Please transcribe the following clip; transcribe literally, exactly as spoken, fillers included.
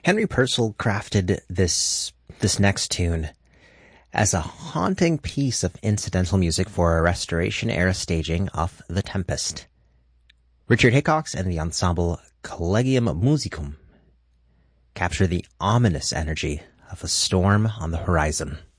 Henry Purcell crafted this this next tune as a haunting piece of incidental music for a Restoration-era staging of The Tempest. Richard Hickox and the ensemble Collegium Musicum capture the ominous energy of a storm on the horizon.